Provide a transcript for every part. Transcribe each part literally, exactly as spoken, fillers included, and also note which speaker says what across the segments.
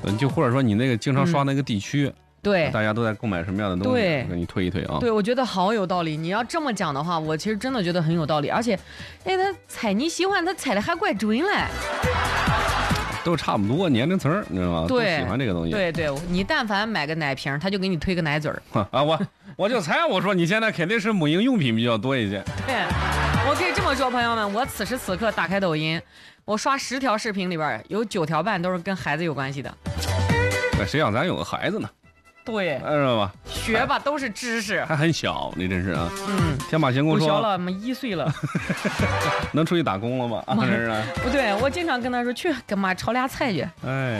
Speaker 1: 嗯，就或者说你那个经常刷那个地区。嗯
Speaker 2: 对，
Speaker 1: 大家都在购买什么样的东西？
Speaker 2: 对，
Speaker 1: 给你推一推啊！
Speaker 2: 对，我觉得好有道理。你要这么讲的话，我其实真的觉得很有道理。而且，哎，他猜你喜欢，他猜的还怪准嘞。
Speaker 1: 都差不多年龄层，你知道吗？
Speaker 2: 对，
Speaker 1: 都喜欢这个东西。
Speaker 2: 对对，你但凡买个奶瓶，他就给你推个奶嘴儿。
Speaker 1: 啊，我我就猜，我说你现在肯定是母婴用品比较多一些。
Speaker 2: 对，我可以这么说，朋友们，我此时此刻打开抖音，我刷十条视频里边有九条半都是跟孩子有关系的。
Speaker 1: 那谁让咱有个孩子呢？
Speaker 2: 对，
Speaker 1: 知道吧？
Speaker 2: 学吧，都是知识，
Speaker 1: 还很小，你真是啊。
Speaker 2: 嗯，
Speaker 1: 天马行空说，
Speaker 2: 不小了，么一岁了，
Speaker 1: 能出去打工了吗？啊，真是。
Speaker 2: 不对，我经常跟他说去跟妈炒俩菜去。
Speaker 1: 哎，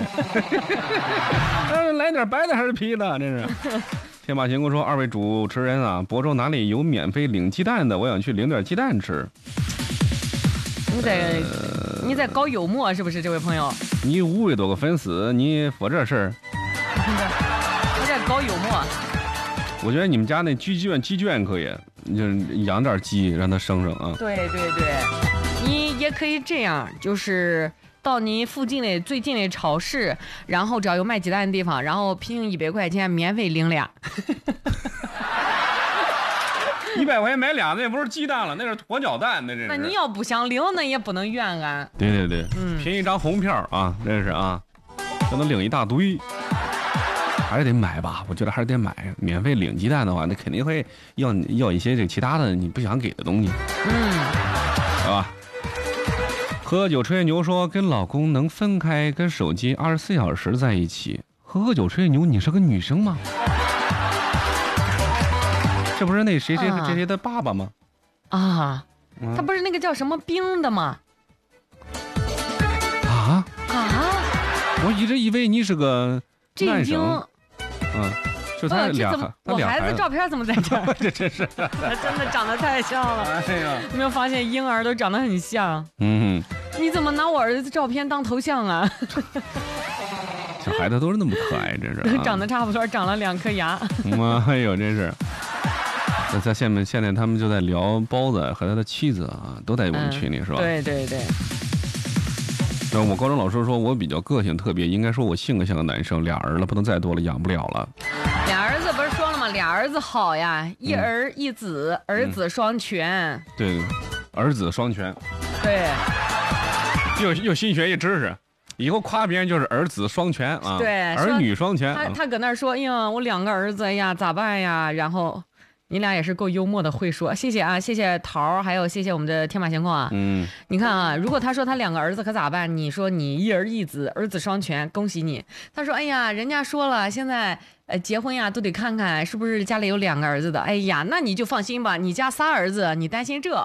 Speaker 1: 来点白的还是皮的？真是。天马行空说，二位主持人啊，亳州哪里有免费领鸡蛋的？我想去领点鸡蛋吃。
Speaker 2: 你在、呃、你在搞幽默是不是，这位朋友？
Speaker 1: 你五百多个粉丝，你说这事儿？
Speaker 2: 我在搞幽默。
Speaker 1: 我觉得你们家那鸡圈鸡圈可以，就是养点鸡让它生生啊。
Speaker 2: 对对对，你也可以这样，就是到你附近的最近的超市，然后只要有卖鸡蛋的地方，然后凭一百块钱免费领俩。
Speaker 1: 一百块钱买俩，那不是鸡蛋了，那是鸵鸟蛋，那是。
Speaker 2: 那你要不想领，那也不能怨俺。
Speaker 1: 对对对，
Speaker 2: 嗯，
Speaker 1: 凭一张红票啊，真是啊，就能领一大堆。还是得买吧，我觉得还是得买。免费领鸡蛋的话，那肯定会要要一些这其他的你不想给的东西，
Speaker 2: 嗯，
Speaker 1: 是吧？喝酒吹牛说跟老公能分开，跟手机二十四小时在一起。喝酒吹牛，你是个女生吗？这不是那谁谁谁谁的爸爸吗？
Speaker 2: 啊，嗯、他不是那个叫什么兵的吗？
Speaker 1: 啊
Speaker 2: 啊！
Speaker 1: 我一直以为你是个男生。嗯，就他俩，
Speaker 2: 呃、他我孩子照片怎么在这儿？
Speaker 1: 这真是，
Speaker 2: 他真的长得太像了。
Speaker 1: 哎呀，
Speaker 2: 有没有发现婴儿都长得很像？
Speaker 1: 嗯，
Speaker 2: 你怎么拿我儿子的照片当头像啊？
Speaker 1: 小孩子都是那么可爱，真是、啊。
Speaker 2: 长得差不多，长了两颗牙。
Speaker 1: 哎呦，真是。那在下面，现在他们就在聊包子和他的妻子啊，都在我们群里、嗯、是吧？
Speaker 2: 对对对。
Speaker 1: 我高中老师说我比较个性特别，应该说我性格像个男生，俩儿子不能再多了，养不了了。
Speaker 2: 俩儿子不是说了吗？俩儿子好呀，一儿一子，嗯、儿子双全。
Speaker 1: 嗯、对，儿子双全。
Speaker 2: 对，
Speaker 1: 又又新学一知识，以后夸别人就是儿子双全啊，
Speaker 2: 对，
Speaker 1: 儿女双全。
Speaker 2: 他他搁那说，哎呀，我两个儿子呀，咋办呀？然后。你俩也是够幽默的，会说，谢谢啊，谢谢桃，还有谢谢我们的天马行空啊。
Speaker 1: 嗯，
Speaker 2: 你看啊，如果他说他两个儿子可咋办？你说你一儿一子，儿子双全，恭喜你。他说，哎呀，人家说了，现在呃结婚呀都得看看是不是家里有两个儿子的。哎呀，那你就放心吧，你家仨儿子，你担心这？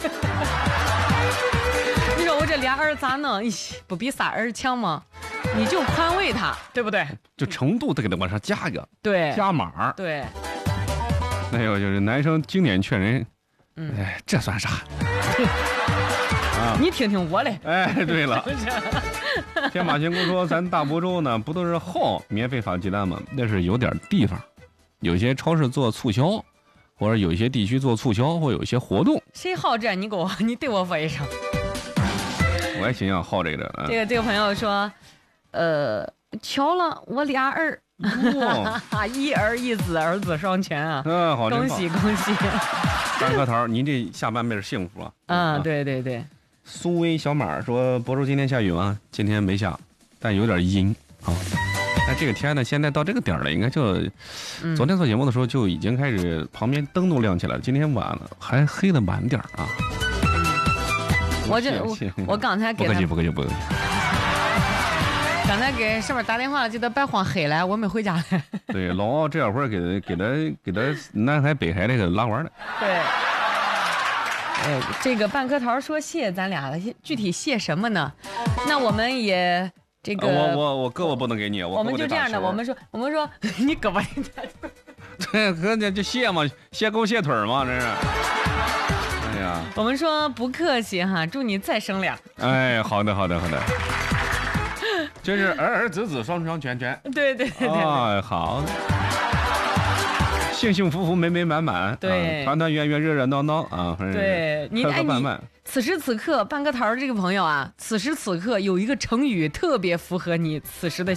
Speaker 2: 你说我这俩儿咋弄？不比仨儿强吗？你就宽慰他，对不对？
Speaker 1: 就程度得给他往上加一个，
Speaker 2: 对，
Speaker 1: 加码，
Speaker 2: 对。
Speaker 1: 还有就是男生经典劝人，嗯，哎，这算啥？
Speaker 2: 啊，你听听我嘞。
Speaker 1: 哎，对了，天马行空说，咱大亳州呢，不都是号免费发鸡蛋吗？那是有点地方，有些超市做促销，或者有一些地区做促销，或有一些活动。
Speaker 2: 谁好这？你给我，你对我说一声。
Speaker 1: 我也心想好这个。嗯、
Speaker 2: 这个这个朋友说，呃，巧了，我俩儿。哦、一儿一子，儿子双全啊！
Speaker 1: 嗯，好，
Speaker 2: 恭喜恭喜！
Speaker 1: 大核桃，您这下半辈子幸福啊！
Speaker 2: 嗯，对对对。
Speaker 1: 苏威小马说：“亳州今天下雨吗？今天没下，但有点阴啊。但这个天呢，现在到这个点了，应该就，嗯、昨天做节目的时候就已经开始旁边灯都亮起来了。今天晚了，还黑的晚点啊。
Speaker 2: 我这我我刚才给
Speaker 1: 不客气不客气不客气。
Speaker 2: 刚才给上面打电话了，记得别慌黑了，我没回家来。
Speaker 1: 对，老奥这会儿给他给他给他南海北海这个拉完了。
Speaker 2: 对。哎，这个半颗桃说谢咱俩了，具体谢什么呢？那我们也这个，
Speaker 1: 我我我胳膊不能给你，我
Speaker 2: 我们就这样的，我们说我们说你胳膊，
Speaker 1: 对，哥那就谢嘛，谢狗谢腿嘛，这是。哎呀，
Speaker 2: 我们说不客气哈，祝你再生俩。
Speaker 1: 哎，好的好的好的。这是儿儿子子双双全全，
Speaker 2: 对对对对，
Speaker 1: 哎，好，幸幸福福美美满满，
Speaker 2: 对，
Speaker 1: 啊、团团圆圆热热闹闹啊，
Speaker 2: 对你
Speaker 1: 磕磕绊绊。
Speaker 2: 此时此刻，半个桃这个朋友啊，此时此刻有一个成语特别符合你此时的。